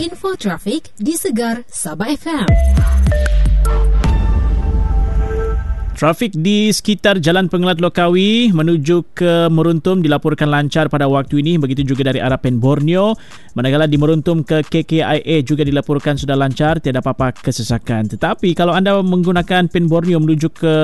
Info trafik di Segar Sabah FM. Trafik di sekitar Jalan Pengelat Lokawi menuju ke Meruntum dilaporkan lancar pada waktu ini. Begitu juga dari arah Pen Borneo. Manakala di Meruntum ke KKIA juga dilaporkan sudah lancar, tiada apa-apa kesesakan. Tetapi kalau anda menggunakan Pen Borneo menuju ke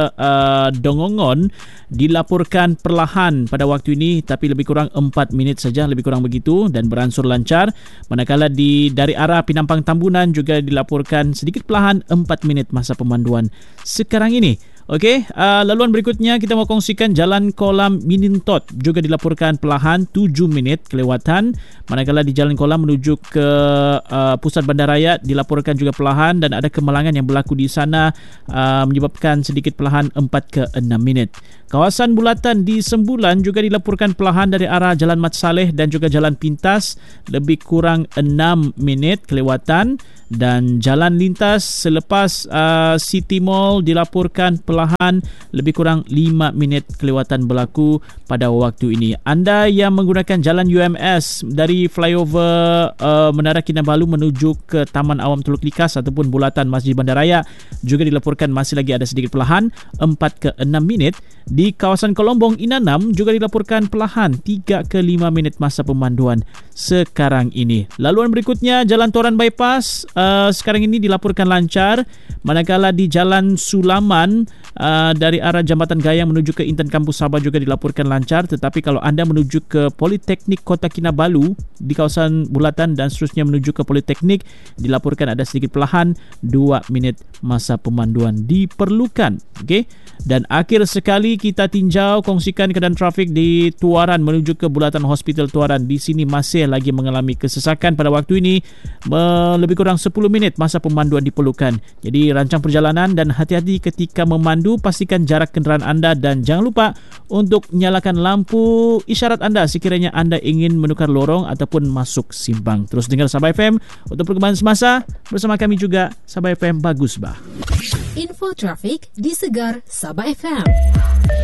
Dongongon, dilaporkan perlahan pada waktu ini, tapi lebih kurang 4 minit saja, lebih kurang begitu, dan beransur lancar. Manakala dari arah Pinampang Tambunan juga dilaporkan sedikit perlahan, 4 minit masa pemanduan sekarang ini. Okey, laluan berikutnya kita mau kongsikan Jalan Kolam Minintot juga dilaporkan perlahan 7 minit kelewatan. Manakala di Jalan Kolam menuju ke Pusat Bandaraya dilaporkan juga perlahan dan ada kemalangan yang berlaku di sana menyebabkan sedikit perlahan 4 ke 6 minit. Kawasan Bulatan di Sembulan juga dilaporkan perlahan dari arah Jalan Mat Saleh dan juga Jalan Pintas lebih kurang 6 minit kelewatan. Dan jalan lintas selepas City Mall dilaporkan perlahan lebih kurang 5 minit kelewatan berlaku pada waktu ini. Anda yang menggunakan jalan UMS dari flyover Menara Kinabalu menuju ke Taman Awam Teluk Likas ataupun Bulatan Masjid Bandaraya juga dilaporkan masih lagi ada sedikit perlahan 4 ke 6 minit. Di kawasan Kolombong Inanam juga dilaporkan perlahan 3 ke 5 minit masa pemanduan sekarang ini. Laluan berikutnya Jalan Toran Bypass sekarang ini dilaporkan lancar. Manakala di Jalan Sulaman dari arah Jambatan Gayang menuju ke Intan Kampus Sabah juga dilaporkan lancar. Tetapi kalau anda menuju ke Politeknik Kota Kinabalu di kawasan Bulatan dan seterusnya menuju ke Politeknik dilaporkan ada sedikit perlahan 2 minit masa pemanduan diperlukan. Okey. Dan akhir sekali kita tinjau kongsikan keadaan trafik di Tuaran menuju ke Bulatan Hospital Tuaran. Di sini masih lagi mengalami kesesakan pada waktu ini. Lebih kurang 10 minit masa pemanduan diperlukan. Jadi rancang perjalanan dan hati-hati ketika memandu, pastikan jarak kenderaan anda dan jangan lupa untuk nyalakan lampu isyarat anda sekiranya anda ingin menukar lorong ataupun masuk simpang. Terus dengar Sabah FM untuk perkembangan semasa bersama kami juga Sabah FM Bagus Bah. Info trafik di Segar Sabah FM.